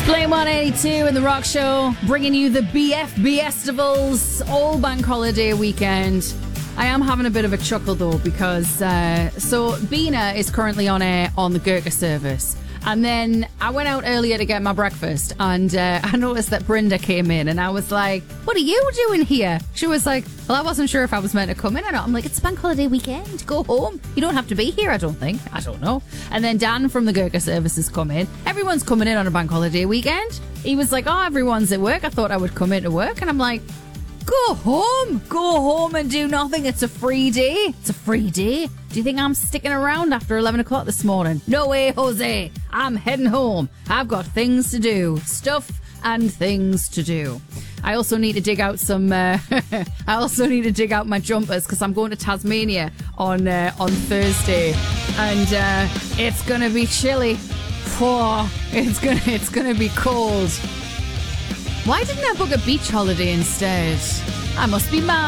Blame 182 in the Rock Show, bringing you the BF festivals all bank holiday weekend. I am having a bit of a chuckle though because so Bina is currently on air on the Gurkha service. And then I went out earlier to get my breakfast and I noticed that Brenda came in and I was like, what are you doing here? She was like, well, I wasn't sure if I was meant to come in or not. I'm like, it's bank holiday weekend. Go home. You don't have to be here, I don't think. I don't know. And then Dan from the Gurkha service has come in. Everyone's coming in on a bank holiday weekend. He was like, oh, everyone's at work. I thought I would come into work. And I'm like, go home and do nothing. It's a free day. It's a free day. Do you think I'm sticking around after 11 o'clock this morning? No way, Jose. I'm heading home. I've got things to do. Stuff and things to do. I also need to dig out some I also need to dig out my jumpers because I'm going to Tasmania on Thursday and it's going to be chilly. Oh, it's going to be cold. Why didn't I book a beach holiday instead? I must be mad.